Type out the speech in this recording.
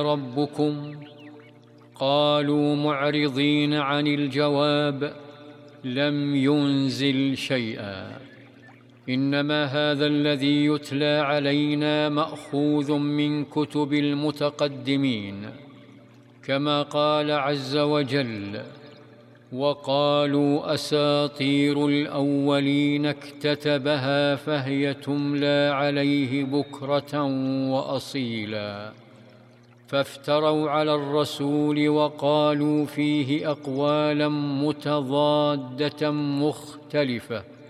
ربكم؟ قالوا معرضين عن الجواب: لم ينزل شيئا، إنما هذا الذي يتلى علينا مأخوذ من كتب المتقدمين، كما قال عز وجل: وقالوا أساطير الأولين اكتتبها فهي تملى عليه بكرة وأصيلا. فافتروا على الرسول وقالوا فيه أقوالا متضادة مختلفة،